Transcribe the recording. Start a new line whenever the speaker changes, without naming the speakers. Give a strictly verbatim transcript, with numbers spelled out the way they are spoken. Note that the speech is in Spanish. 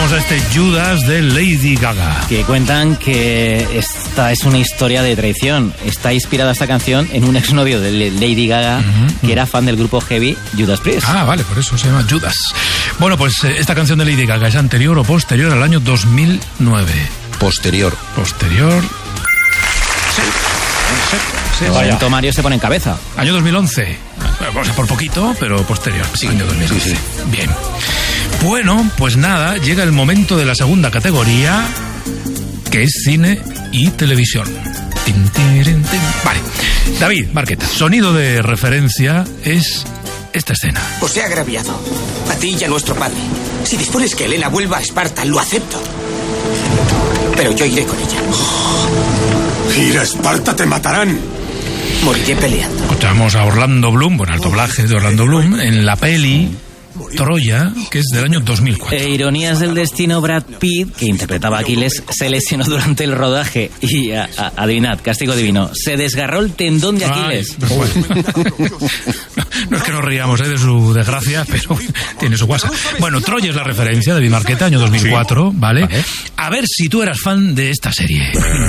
vamos a este Judas de Lady Gaga.
Que cuentan que esta es una historia de traición. Está inspirada esta canción en un exnovio de Lady Gaga, uh-huh, que era fan del grupo heavy Judas Priest.
Ah, vale, por eso se llama Judas. Bueno, pues eh, esta canción de Lady Gaga es anterior o posterior al año dos mil nueve.
Posterior.
Posterior. Sí. Sí, sí,
el momento Mario se pone en cabeza.
Año dos mil once. O sea, por poquito, pero posterior.
Sí,
año dos mil once.
Sí, sí.
Bien. Bueno, pues nada, llega el momento de la segunda categoría, que es cine y televisión. Tin, tirin, tin. Vale. David Marqueta, sonido de referencia es esta escena.
Os he agraviado. A ti y a nuestro padre. Si dispones que Helena vuelva a Esparta, lo acepto. Pero yo iré con ella.
Ir a Esparta, te matarán.
Moriré peleando.
Escuchamos a Orlando Bloom, bueno, el doblaje de Orlando Bloom, en la peli Troya, que es del año dos mil cuatro.
E ironías del destino, Brad Pitt, que interpretaba a Aquiles, se lesionó durante el rodaje y, a, a, adivinad, castigo divino, se desgarró el tendón de Aquiles.
Ay, bueno. No es que nos riamos, ¿eh?, de su desgracia, pero tiene su guasa. Bueno, Troya es la referencia de David Marqueta, año dos mil cuatro, sí. ¿vale? vale. A ver si tú eras fan de esta serie.